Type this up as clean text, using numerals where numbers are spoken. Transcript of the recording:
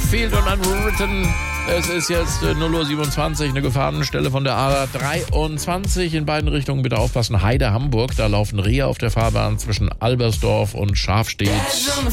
Unfield und Unwritten. Es ist jetzt 0:27 Uhr, eine Gefahrenstelle von der A23. In beiden Richtungen bitte aufpassen. Heide, Hamburg, da laufen Rehe auf der Fahrbahn zwischen Albersdorf und Schafstedt.